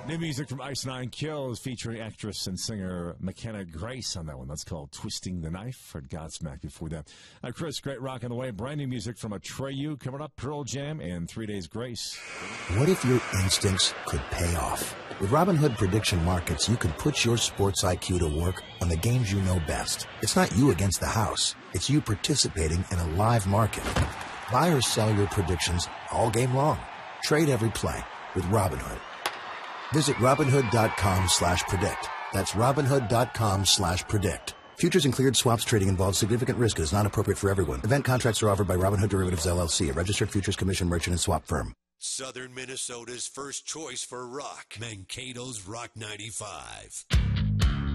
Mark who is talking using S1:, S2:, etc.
S1: New music from Ice Nine Kills featuring actress and singer McKenna Grace on that one. That's called Twisting the Knife. Heard Godsmack before that. Chris, great rock on the way. Brand new music from Atreyu coming up, Pearl Jam, and 3 Days Grace.
S2: What if your instincts could pay off? With Robinhood Prediction Markets, you could put your sports IQ to work on the games you know best. It's not you against the house. It's you participating in a live market. Buy or sell your predictions all game long. Trade every play with Robinhood. Visit Robinhood.com/predict. That's Robinhood.com/predict. Futures and cleared swaps trading involves significant risk and is not appropriate for everyone. Event contracts are offered by Robinhood Derivatives LLC, a registered futures commission merchant and swap firm.
S3: Southern Minnesota's first choice for rock. Mankato's Rock 95.